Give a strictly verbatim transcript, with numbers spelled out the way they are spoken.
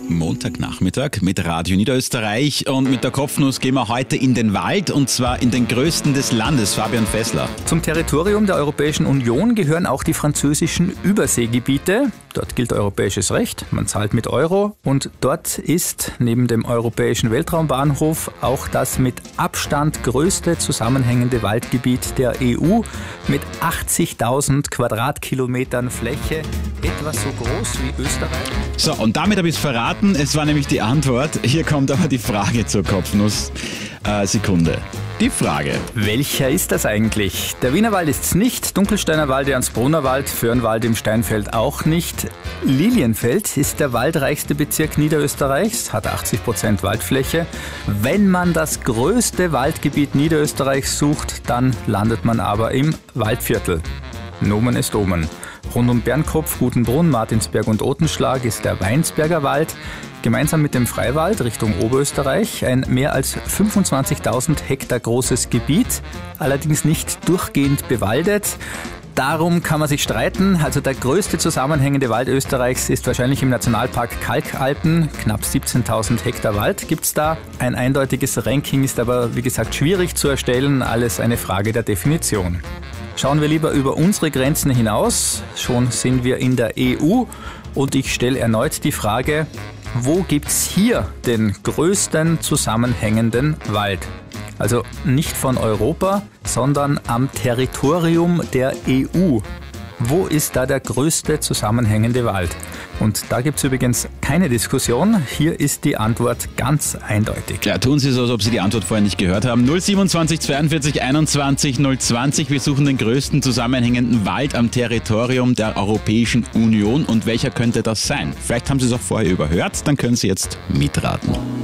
Montagnachmittag mit Radio Niederösterreich und mit der Kopfnuss gehen wir heute in den Wald und zwar in den größten des Landes, Fabian Fessler. Zum Territorium der Europäischen Union gehören auch die französischen Überseegebiete. Dort gilt europäisches Recht, man zahlt mit Euro und dort ist neben dem Europäischen Weltraumbahnhof auch das mit Abstand größte zusammenhängende Waldgebiet der E U mit achtzigtausend Quadratkilometern Fläche, etwas so groß wie Österreich. So, und damit habe ich es verraten, es war nämlich die Antwort. Hier kommt aber die Frage zur Kopfnuss. Äh, Sekunde. Die Frage. Welcher ist das eigentlich? Der Wienerwald ist's nicht, Dunkelsteiner Wald, Ernstbrunner Wald, Föhrenwald im Steinfeld auch nicht. Lilienfeld ist der waldreichste Bezirk Niederösterreichs, hat achtzig Prozent Waldfläche. Wenn man das größte Waldgebiet Niederösterreichs sucht, dann landet man aber im Waldviertel. Nomen ist Omen. Rund um Bernkopf, Gutenbrunn, Martinsberg und Otenschlag ist der Weinsberger Wald. Gemeinsam mit dem Freiwald Richtung Oberösterreich ein mehr als fünfundzwanzigtausend Hektar großes Gebiet, allerdings nicht durchgehend bewaldet. Darum kann man sich streiten. Also der größte zusammenhängende Wald Österreichs ist wahrscheinlich im Nationalpark Kalkalpen. Knapp siebzehntausend Hektar Wald gibt's da. Ein eindeutiges Ranking ist aber, wie gesagt, schwierig zu erstellen. Alles eine Frage der Definition. Schauen wir lieber über unsere Grenzen hinaus. Schon sind wir in der E U und ich stelle erneut die Frage, wo gibt's hier den größten zusammenhängenden Wald? Also nicht von Europa, sondern am Territorium der E U. Wo ist da der größte zusammenhängende Wald? Und da gibt es übrigens keine Diskussion. Hier ist die Antwort ganz eindeutig. Ja, tun Sie so, als ob Sie die Antwort vorher nicht gehört haben. null siebenundzwanzig zweiundvierzig einundzwanzig null zwanzig. Wir suchen den größten zusammenhängenden Wald am Territorium der Europäischen Union. Und welcher könnte das sein? Vielleicht haben Sie es auch vorher überhört, dann können Sie jetzt mitraten.